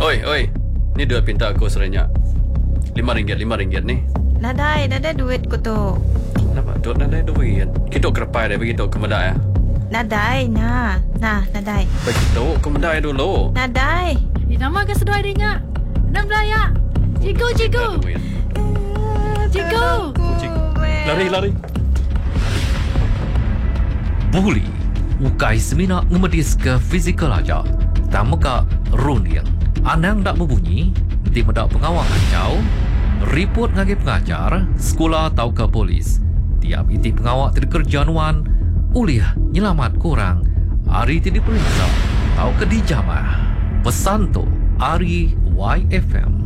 Oi. Ni duit pinta aku serenyak. RM5 ni. Nadai duit ko to. Kenapa? Duk nak ada duit. Kita kerepai dah begitu ke medai ya. Nadai, nadai. Begitu ke medai dulu. Nadai. Nama ke sedoi dia. Enam belaya. Cikgu. Cikgu. Lari. Buli, ukai semina ngemedis ke fizikal aja. Tamuka runian. Anang tak berbunyi, nanti mendak pengawal kacau. Report ngagi pengajar, sekolah atau ke polis. Tiap inti pengawal terkerjanuan, uliah nyelamat korang. Hari tidak diperiksa, atau ke dijamah. Pesan tu, Ari YFM.